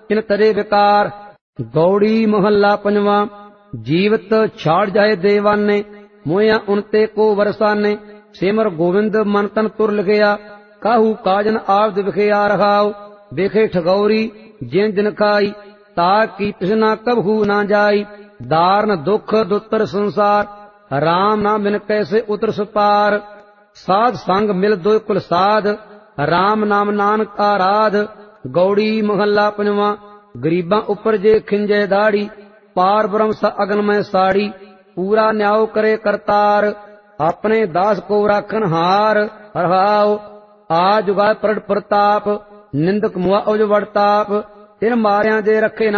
ਤਿਨ ਤਰੇ ਵਿਕਾਰ। ਗੌੜੀ ਮਹੱਲਾ ਪੰਜਵਾਂ। ਜੀਵਤ ਛਾੜ ਜਾਏ ਦੇਵਾਨੇ, ਮੋਹਿਆ ਉਨਤੇ ਕੋ ਵਰਸਾਨੇ। ਸਿਮਰ ਗੋਵਿੰਦ ਮਨ ਤਨ ਤੁਰ ਲਿਖਿਆ, ਕਾਹੂ ਕਾਜਨ ਆਵਦ ਵਿਖਿਆ ਰਹਾਉ। ਵੇਖੇ ਠਗੌਰੀ ਜਿਨ ਦਿਨ ਖਾਈ, ਤਾ ਕੀ ਤ੍ਰਿਸ਼ਨਾ ਕਬਹੂ ਨਾ ਜਾਈ। ਦਾਰਨ ਦੁਖ ਦੁਤਰ ਸੰਸਾਰ, ਰਾਮ ਨਾ ਬਿਨ ਕੈਸੇ ਉਤਰ ਸੁਪਾਰ। ਸਾਧ ਸੰਗ ਮਿਲ ਦੋਇ ਕੁਲ ਸਾਧ, ਰਾਮ ਨਾਮ ਨਾਨਕ ਆਰਾਧ। ਗੌੜੀ ਮਹੱਲਾ ਪੰਜਵਾਂ। ਗਰੀਬਾਂ ਉੱਪਰ ਜੇ ਖਿੰਜੇ ਦਾੜੀ, ਪਾਰ ਬ੍ਰਹਮ ਸ ਅਗਨ ਮੈਂ ਸਾੜੀ। ਪੂਰਾ ਨਿਆਉ ਕਰੇ ਕਰਤਾਰ, ਆਪਣੇ ਦਾਸ ਕੋ ਰਾਖਨ ਹਾਰ। ਰਹਾਉ ਆ ਜੁਗਾ ਪ੍ਰੜ ਪ੍ਰਤਾਪ, ਨਿੰਦਕ ਮੁਆ ਉਜ ਵਡਤਾਪ। ਤਿਨ ਮਾਰਿਆਂ ਜੇ ਰੱਖੇ